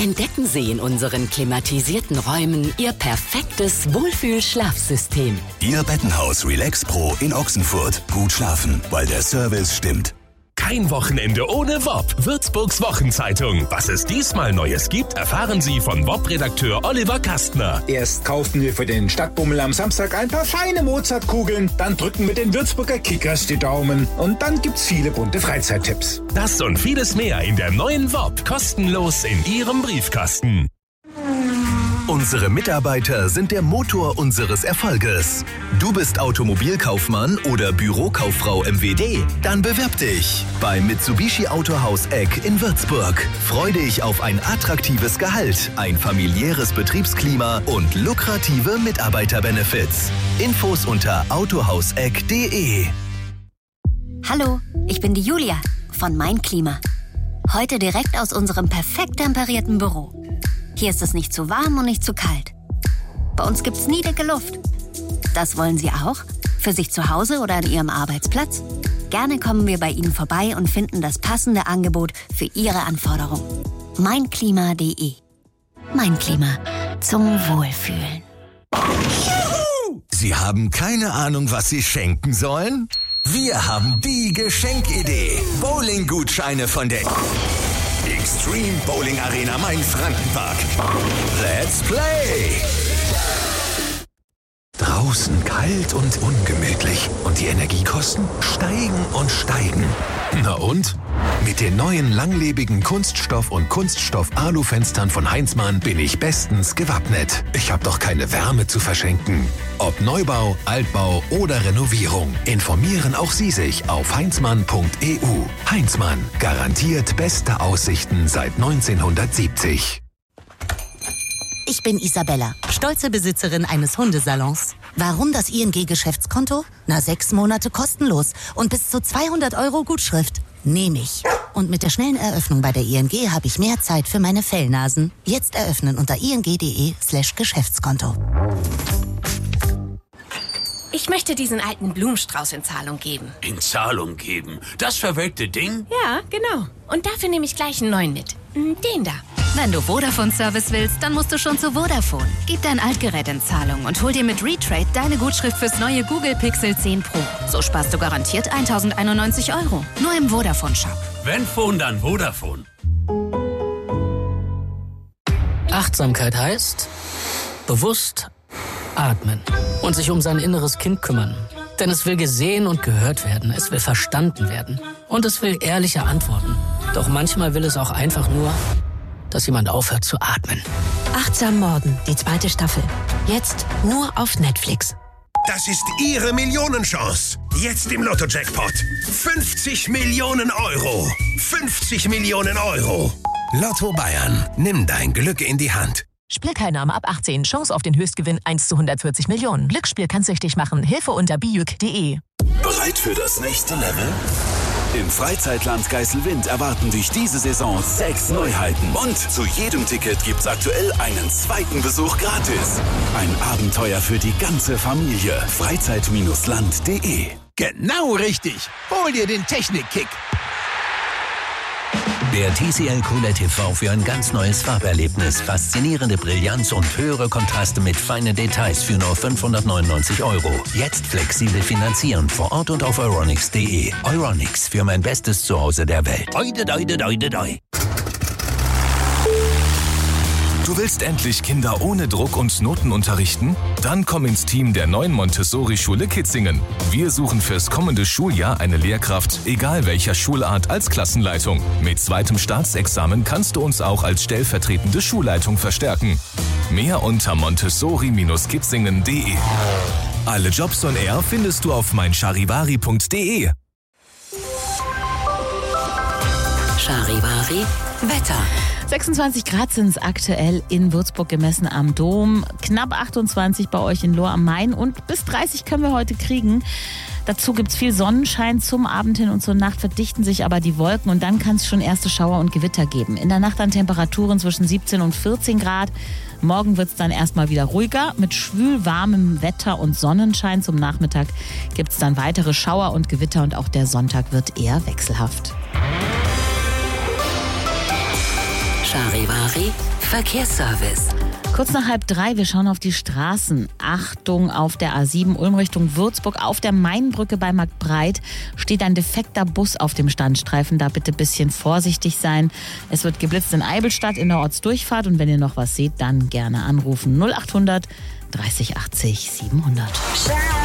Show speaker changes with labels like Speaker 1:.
Speaker 1: Entdecken Sie in unseren klimatisierten Räumen Ihr perfektes Wohlfühl-Schlafsystem.
Speaker 2: Ihr Bettenhaus Relax Pro in Ochsenfurt. Gut schlafen, weil der Service stimmt.
Speaker 3: Kein Wochenende ohne WOP. Würzburgs Wochenzeitung. Was es diesmal Neues gibt, erfahren Sie von WOP-Redakteur Oliver Kastner.
Speaker 4: Erst kauften wir für den Stadtbummel am Samstag ein paar feine Mozartkugeln, dann drücken wir den Würzburger Kickers die Daumen und dann gibt's viele bunte Freizeittipps.
Speaker 3: Das und vieles mehr in der neuen WOP. Kostenlos in Ihrem Briefkasten.
Speaker 2: Unsere Mitarbeiter sind der Motor unseres Erfolges. Du bist Automobilkaufmann oder Bürokauffrau MWD? Dann bewirb dich bei Mitsubishi Autohaus Eck in Würzburg. Freu dich auf ein attraktives Gehalt, ein familiäres Betriebsklima und lukrative Mitarbeiterbenefits. Infos unter autohauseck.de.
Speaker 5: Hallo, ich bin die Julia von Mein Klima. Heute direkt aus unserem perfekt temperierten Büro. Hier ist es nicht zu warm und nicht zu kalt. Bei uns gibt's nie dicke Luft. Das wollen Sie auch? Für sich zu Hause oder an Ihrem Arbeitsplatz? Gerne kommen wir bei Ihnen vorbei und finden das passende Angebot für Ihre Anforderungen. Meinklima.de. Mein Klima. Zum Wohlfühlen.
Speaker 2: Sie haben keine Ahnung, was Sie schenken sollen? Wir haben die Geschenkidee. Bowling-Gutscheine von der Extreme Bowling Arena Main-Frankenpark. Let's play! Draußen kalt und ungemütlich und die Energiekosten steigen und steigen. Na und? Mit den neuen langlebigen Kunststoff- und Kunststoff-Alu-Fenstern von Heinzmann bin ich bestens gewappnet. Ich habe doch keine Wärme zu verschenken. Ob Neubau, Altbau oder Renovierung, informieren auch Sie sich auf heinzmann.eu. Heinzmann, garantiert beste Aussichten seit 1970.
Speaker 6: Ich bin Isabella, stolze Besitzerin eines Hundesalons. Warum das ING-Geschäftskonto? 6 Monate kostenlos und bis zu 200 € Gutschrift. Nehme ich. Und mit der schnellen Eröffnung bei der ING habe ich mehr Zeit für meine Fellnasen. Jetzt eröffnen unter ing.de/Geschäftskonto.
Speaker 7: Ich möchte diesen alten Blumenstrauß in Zahlung geben.
Speaker 8: In Zahlung geben? Das verwelkte Ding?
Speaker 7: Ja, genau. Und dafür nehme ich gleich einen neuen mit. Den da.
Speaker 9: Wenn du Vodafone-Service willst, dann musst du schon zu Vodafone. Gib dein Altgerät in Zahlung und hol dir mit Retrade deine Gutschrift fürs neue Google Pixel 10 Pro. So sparst du garantiert 1.091 €. Nur im Vodafone-Shop.
Speaker 8: Wenn Phone, dann Vodafone.
Speaker 10: Achtsamkeit heißt bewusst atmen und sich um sein inneres Kind kümmern. Denn es will gesehen und gehört werden, es will verstanden werden und es will ehrliche Antworten. Doch manchmal will es auch einfach nur, dass jemand aufhört zu atmen.
Speaker 11: Achtsam Morden, die 2. Staffel. Jetzt nur auf Netflix.
Speaker 12: Das ist Ihre Millionenchance. Jetzt im Lotto-Jackpot. 50 Millionen €. 50 Millionen €. Lotto Bayern. Nimm dein Glück in die Hand.
Speaker 13: Spielteilnahme ab 18. Chance auf den Höchstgewinn 1 zu 140 Millionen. Glücksspiel kann süchtig machen. Hilfe unter biüc.de.
Speaker 2: Bereit für das nächste Level? Im Freizeitland Geiselwind erwarten dich diese Saison 6 Neuheiten. Und zu jedem Ticket gibt's aktuell einen zweiten Besuch gratis. Ein Abenteuer für die ganze Familie. Freizeit-land.de.
Speaker 12: Genau richtig. Hol dir den Technikkick.
Speaker 14: Der TCL QLED TV für ein ganz neues Farberlebnis. Faszinierende Brillanz und höhere Kontraste mit feinen Details für nur 599 €. Jetzt flexibel finanzieren vor Ort und auf euronics.de. Euronics, für mein bestes Zuhause der Welt. Oide, doide, doide, doi.
Speaker 3: Du willst endlich Kinder ohne Druck und Noten unterrichten? Dann komm ins Team der neuen Montessori-Schule Kitzingen. Wir suchen fürs kommende Schuljahr eine Lehrkraft, egal welcher Schulart, als Klassenleitung. Mit 2. Staatsexamen kannst du uns auch als stellvertretende Schulleitung verstärken. Mehr unter montessori-kitzingen.de. Alle Jobs on Air findest du auf meincharivari.de.
Speaker 1: Charivari Wetter.
Speaker 15: 26 Grad sind es aktuell in Würzburg gemessen am Dom. Knapp 28 bei euch in Lohr am Main und bis 30 können wir heute kriegen. Dazu gibt es viel Sonnenschein zum Abend hin und zur Nacht verdichten sich aber die Wolken und dann kann es schon erste Schauer und Gewitter geben. In der Nacht dann Temperaturen zwischen 17 und 14 Grad. Morgen wird es dann erstmal wieder ruhiger mit schwülwarmem Wetter und Sonnenschein. Zum Nachmittag gibt es dann weitere Schauer und Gewitter und auch der Sonntag wird eher wechselhaft.
Speaker 1: Charivari Verkehrsservice.
Speaker 15: Kurz nach 2:30, wir schauen auf die Straßen. Achtung, auf der A7 Ulm Richtung Würzburg, auf der Mainbrücke bei Marktbreit steht ein defekter Bus auf dem Standstreifen. Da bitte ein bisschen vorsichtig sein. Es wird geblitzt in Eibelstadt in der Ortsdurchfahrt und wenn ihr noch was seht, dann gerne anrufen. 0800 30 80 700.